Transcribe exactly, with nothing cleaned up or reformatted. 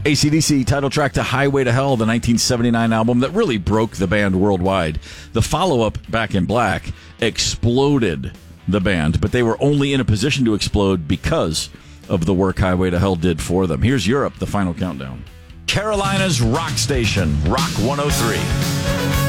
A C D C title track to Highway to Hell, the nineteen seventy-nine album that really broke the band worldwide. The follow-up, Back in Black, exploded the band, but they were only in a position to explode because of the work Highway to Hell did for them. Here's Europe, the final countdown. Carolina's rock station, Rock one oh three.